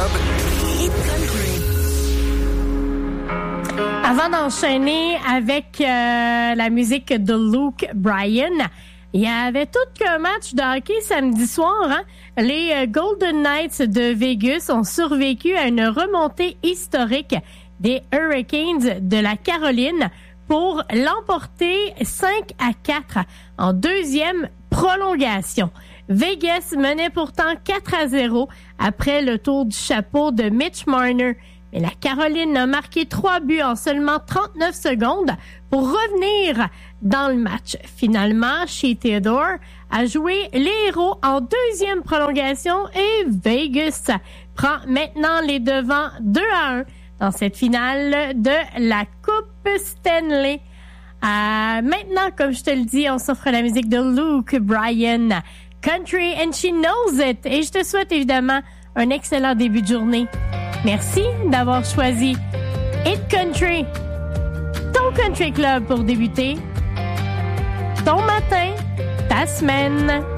Club. Hit Country. Avant d'enchaîner avec la musique de Luke Bryan, il y avait tout qu'un match de hockey samedi soir. Hein? Les Golden Knights de Vegas ont survécu à une remontée historique des Hurricanes de la Caroline pour l'emporter 5-4 en deuxième prolongation. Vegas menait pourtant 4-0 après le tour du chapeau de Mitch Marner. Mais la Caroline a marqué 3 buts en seulement 39 secondes pour revenir dans le match. Finalement, Shea Theodore a joué les héros en deuxième prolongation et Vegas prend maintenant les devants 2-1 dans cette finale de la Coupe Stanley. Maintenant, comme je te le dis, on s'offre la musique de Luke Bryan, Country and She Knows It. Et je te souhaite évidemment un excellent début de journée. Merci d'avoir choisi Hit Country, ton country club pour débuter ton matin, ta semaine.